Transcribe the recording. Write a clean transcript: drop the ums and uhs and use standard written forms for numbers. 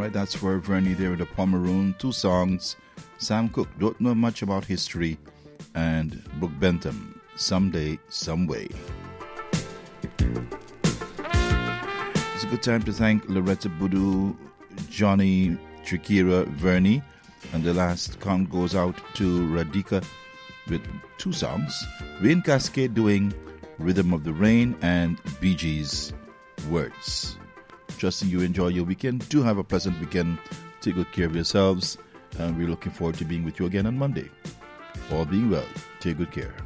right, that's for Vernie there with the Pomeroon. 2 songs. Sam Cooke, Don't Know Much About History, and Brooke Bentham, Someday, Someway. It's a good time to thank Loretta Boudou, Johnny Trikira, Vernie, and the last count goes out to Radhika with 2 songs. Rain Cascade doing Rhythm of the Rain and Bee Gees' Words. Trusting you enjoy your weekend. Do have a pleasant weekend. Take good care of yourselves. And we're looking forward to being with you again on Monday. All being well, take good care.